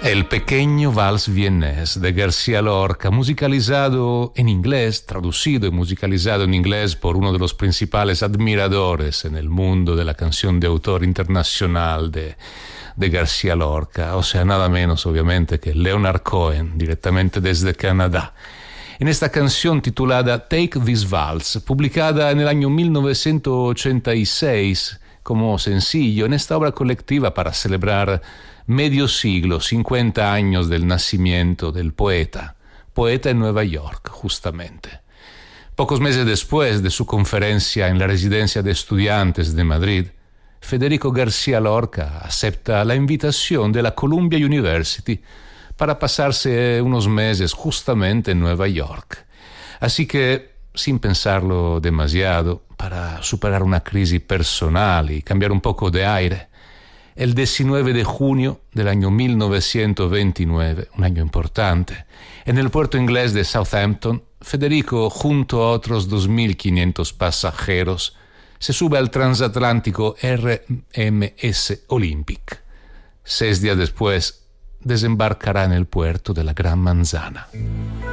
El pequeño vals vienés de García Lorca, musicalizado en inglés, traducido y musicalizado en inglés por uno de los principales admiradores en el mundo de la canción de autor internacional de García Lorca, o sea, nada menos obviamente que Leonard Cohen, directamente desde Canadá. En esta canción titulada Take This Waltz, publicada en el año 1986 como sencillo, en esta obra colectiva para celebrar medio siglo, 50 años del nacimiento del poeta en Nueva York, justamente. Pocos meses después de su conferencia en la residencia de estudiantes de Madrid, Federico García Lorca acepta la invitación de la Columbia University para pasarse unos meses justamente en Nueva York. Así que, sin pensarlo demasiado, para superar una crisis personal y cambiar un poco de aire, el 19 de junio del año 1929, un año importante, en el puerto inglés de Southampton, Federico, junto a otros 2.500 pasajeros, se sube al transatlántico RMS Olympic. 6 días después, desembarcará en el puerto de la Gran Manzana.